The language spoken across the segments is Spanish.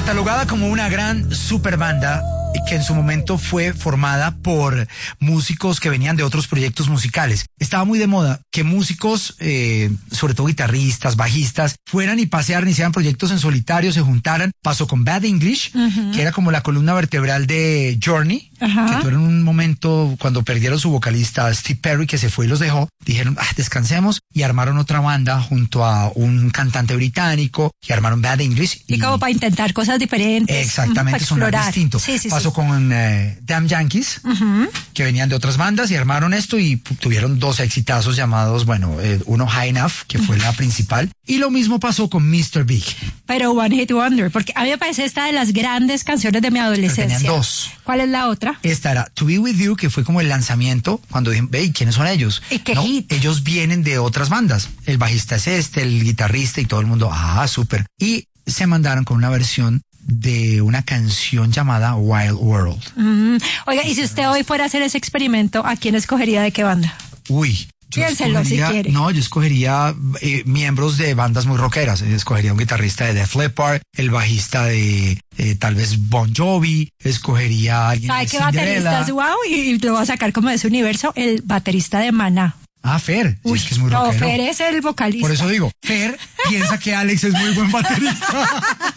Catalogada como una gran super banda que en su momento fue formada por músicos que venían de otros proyectos musicales. Estaba muy de moda que músicos, sobre todo guitarristas, bajistas, fueran y pasearan, hicieran proyectos en solitario, se juntaran. Pasó con Bad English, que era como la columna vertebral de Journey, que tuvieron un momento cuando perdieron su vocalista Steve Perry, que se fue y los dejó. Dijeron, descansemos, y armaron otra banda junto a un cantante británico, y armaron Bad English. Y como para intentar cosas diferentes. Exactamente, sonar distinto. Sí, Pasó con Damn Yankees, que venían de otras bandas y armaron esto y tuvieron dos exitazos llamados, uno High Enough, que fue la principal, y lo mismo pasó con Mr. Big. Pero One Hit Wonder, porque a mí me parece esta de las grandes canciones de mi adolescencia. Tenían dos. ¿Cuál es la otra? Esta era To Be With You, que fue como el lanzamiento, cuando dije, ¿quiénes son ellos? ¿Y qué hit? Ellos vienen de otras bandas. El bajista es el guitarrista y todo el mundo, súper. Y se mandaron con una versión de una canción llamada Wild World. Oiga, y si usted hoy fuera a hacer ese experimento, ¿a quién escogería de qué banda? Piénselo si quiere. No, yo escogería miembros de bandas muy rockeras. Escogería un guitarrista de Def Leppard, el bajista de tal vez Bon Jovi, escogería a alguien ¿sabe de qué Cinderella. baterista es wow? Y lo voy a sacar como de ese universo, el baterista de Maná. Fer, es que es muy rockero. No, Fer es el vocalista. Por eso digo, Fer piensa que Alex es muy buen baterista.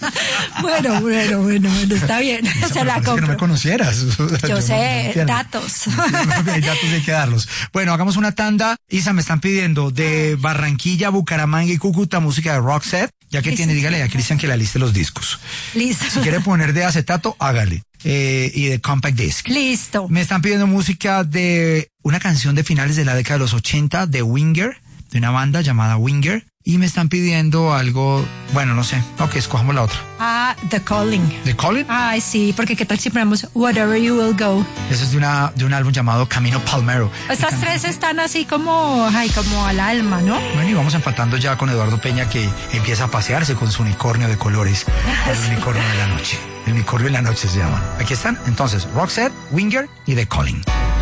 Bueno, está bien. Se la compro. Que no me conocieras. Yo sé, datos. Hay datos, hay que darlos. Bueno, hagamos una tanda. Isa, me están pidiendo de Barranquilla, Bucaramanga y Cúcuta música de Roxette. Ya que tiene, dígale a Cristian que la liste los discos. Listo. Si quiere poner de acetato, hágale. Y de compact disc. Listo. Me están pidiendo música de una canción de finales de la década de los 80 de Winger, de una banda llamada Winger. Y me están pidiendo algo, no sé. Ok, escojamos la otra. The Calling. ¿The Calling? Ay, sí, porque qué tal si ponemos Wherever You Will Go. Eso es de un álbum llamado Camino Palmero. Estas tres están así como al alma, ¿no? Bueno, y vamos empatando ya con Eduardo Peña, que empieza a pasearse con su unicornio de colores. El unicornio de la noche. El unicornio de la noche se llama. Aquí están, entonces, Roxette, Winger y The Calling.